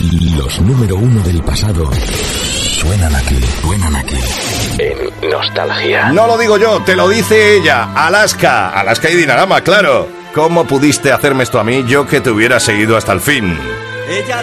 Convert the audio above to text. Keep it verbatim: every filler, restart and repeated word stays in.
Los número uno del pasado suenan aquí, suenan aquí. En Nostalgia. No lo digo yo, te lo dice ella. Alaska, Alaska y Dinarama, claro. ¿Cómo pudiste hacerme esto a mí, yo que te hubiera seguido hasta el fin? Ella